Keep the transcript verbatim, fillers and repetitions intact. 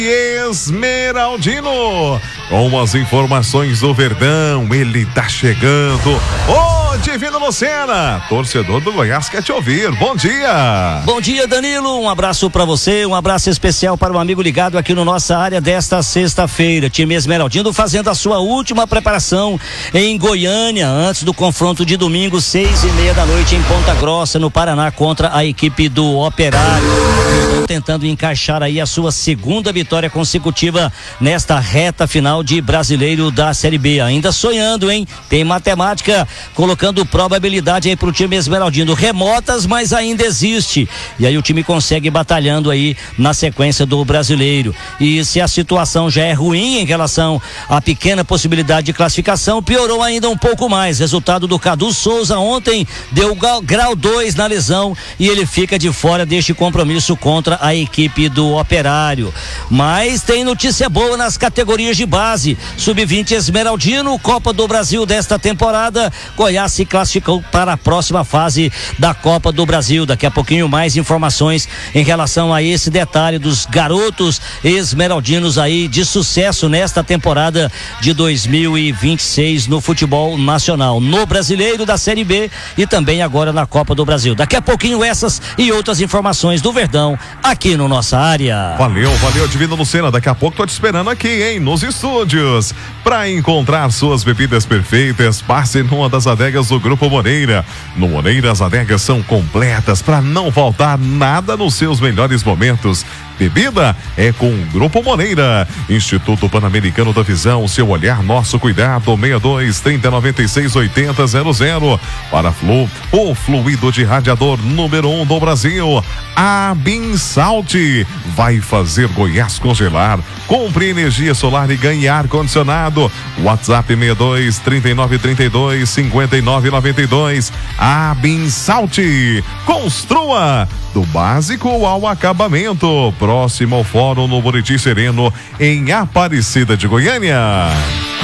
Esmeraldino, com as informações do Verdão, ele tá chegando. Ô, Divino Lucena, torcedor do Goiás quer te ouvir, bom dia. Bom dia, Danilo, um abraço pra você, um abraço especial para o amigo ligado aqui no nossa área desta sexta-feira. Time Esmeraldino fazendo a sua última preparação em Goiânia, antes do confronto de domingo, seis e meia da noite em Ponta Grossa, no Paraná, contra a equipe do Operário. Estão tentando encaixar aí a sua segunda vitória consecutiva nesta reta final de Brasileiro da Série B. Ainda sonhando, hein? Tem matemática colocando probabilidade aí pro time Esmeraldino, remotas, mas ainda existe. E aí o time consegue batalhando aí na sequência do Brasileiro. E se a situação já é ruim em relação à pequena possibilidade de classificação, piorou ainda um pouco mais. Resultado do Cadu Souza ontem deu grau dois na lesão e ele fica de fora deste compromisso contra a equipe do Operário. Mas tem notícia boa nas categorias de base. sub vinte Esmeraldino, Copa do Brasil desta temporada. Goiás se classificou para a próxima fase da Copa do Brasil. Daqui a pouquinho mais informações em relação a esse detalhe dos garotos esmeraldinos aí de sucesso nesta temporada de dois mil e vinte e seis no futebol nacional, no Brasileiro da Série B e também agora na Copa do Brasil. Daqui a pouquinho essas e outras informações do Verdão aqui no nossa área. Valeu, valeu, Divino Lucena. Daqui a pouco tô te esperando aqui, hein, nos estúdios. Para encontrar suas bebidas perfeitas, passe numa das adegas do Grupo Moreira. No Moreira, as adegas são completas para não faltar nada nos seus melhores momentos. Bebida é com o Grupo Moreira. Instituto Pan-Americano da Visão, seu olhar, nosso cuidado. Seis dois, trinta, noventa e seis, oitenta, zero zero. Para Flu, o fluido de radiador número um do Brasil. A Binsalt vai fazer Goiás congelar. Compre energia solar e ganhe ar-condicionado. WhatsApp seis dois, trinta e nove, trinta e dois, cinquenta e nove, noventa e dois. A Binsalt. Construa do básico ao acabamento. Próximo ao Fórum no Buriti Sereno, em Aparecida de Goiânia.